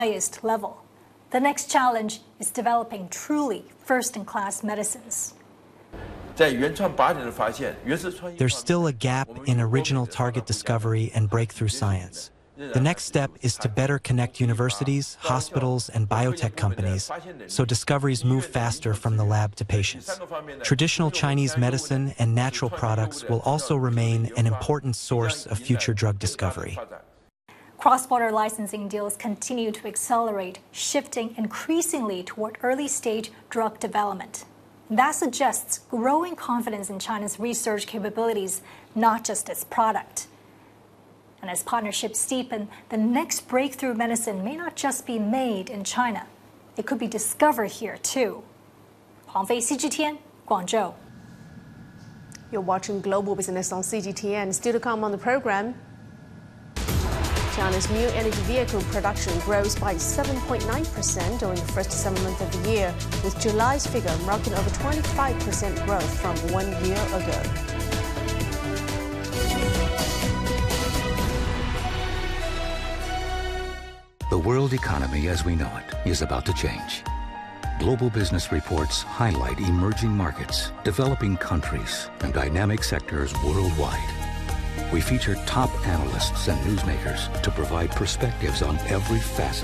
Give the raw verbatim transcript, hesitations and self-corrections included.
highest level. The next challenge is developing truly first-in-class medicines. There's still a gap in original target discovery and breakthrough science. The next step is to better connect universities, hospitals, and biotech companies so discoveries move faster from the lab to patients. Traditional Chinese medicine and natural products will also remain an important source of future drug discovery. Cross-border licensing deals continue to accelerate, shifting increasingly toward early-stage drug development. That suggests growing confidence in China's research capabilities, not just its product. And as partnerships deepen, the next breakthrough medicine may not just be made in China. It could be discovered here, too. Huang Fei, C G T N, Guangzhou. You're watching Global Business on C G T N. Still to come on the program, China's new energy vehicle production grows by seven point nine percent during the first seven months of the year, with July's figure marking over twenty-five percent growth from one year ago. The world economy as we know it is about to change. Global business reports highlight emerging markets, developing countries, and dynamic sectors worldwide. We feature top analysts and newsmakers to provide perspectives on every facet